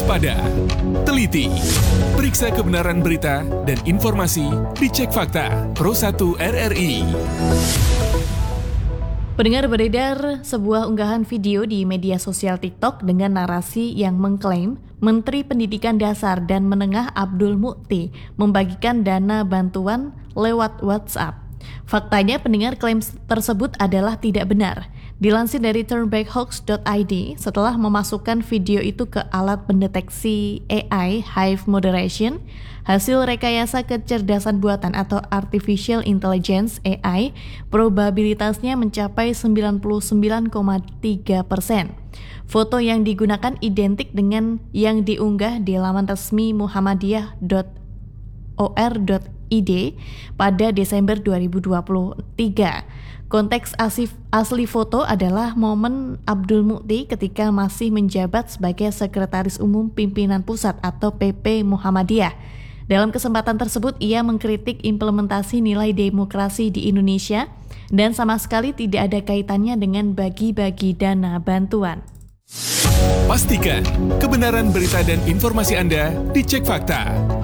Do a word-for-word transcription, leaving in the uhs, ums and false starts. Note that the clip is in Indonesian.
waspada, teliti, periksa kebenaran berita dan informasi, dicek fakta. Pro satu R R I. Pendengar, beredar sebuah unggahan video di media sosial TikTok dengan narasi yang mengklaim Menteri Pendidikan Dasar dan Menengah Abdul Mukti membagikan dana bantuan lewat WhatsApp. Faktanya, pendengar, klaim tersebut adalah tidak benar. Dilansir dari turnbackhoax dot I D, setelah memasukkan video itu ke alat pendeteksi A I Hive Moderation, hasil rekayasa kecerdasan buatan atau Artificial Intelligence A I, probabilitasnya mencapai sembilan puluh sembilan koma tiga persen. Foto yang digunakan identik dengan yang diunggah di laman resmi muhammadiyah dot or dot I D pada Desember dua ribu dua puluh tiga. Konteks asif, asli foto adalah momen Abdul Mukti ketika masih menjabat sebagai Sekretaris Umum Pimpinan Pusat atau P P Muhammadiyah. Dalam kesempatan tersebut, ia mengkritik implementasi nilai demokrasi di Indonesia dan sama sekali tidak ada kaitannya dengan bagi-bagi dana bantuan. Pastikan kebenaran berita dan informasi Anda dicek fakta.